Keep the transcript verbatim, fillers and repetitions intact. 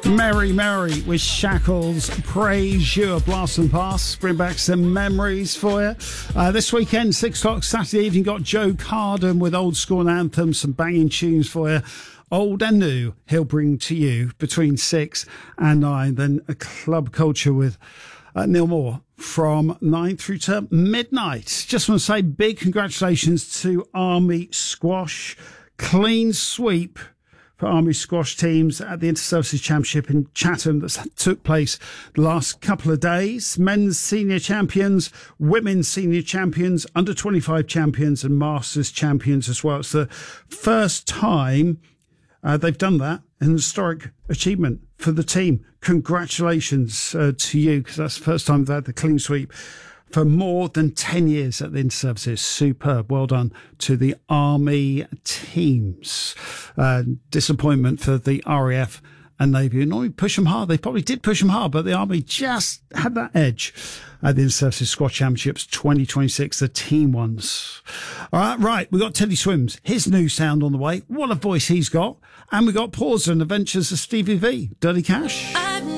Mary Mary with Shackles, Praise You, a blast from the past. Bring back some memories for you. Uh, this weekend, six o'clock Saturday evening, got Joe Carden with old school anthems, some banging tunes for you. Old and new, he'll bring to you between six and nine. Then a club culture with uh, Neil Moore from nine through to midnight. Just want to say big congratulations to Army Squash. Clean sweep for Army Squash teams at the Inter-Services Championship in Chatham that took place the last couple of days. Men's senior champions, women's senior champions, under twenty-five champions and masters champions as well. It's the first time uh, they've done that, an historic achievement for the team. Congratulations uh, to you, because that's the first time they've had the clean sweep for more than ten years at the Inter-Services. Superb. Well done to the Army teams. Uh, disappointment for the R A F and Navy. Normally push them hard. They probably did push them hard, but the Army just had that edge at the Inter-Services Squash Championships twenty twenty-six, the team ones. All right, right. We got Teddy Swims. His new sound on the way. What a voice he's got. And we got Pause and Adventures of Stevie V. Dirty Cash.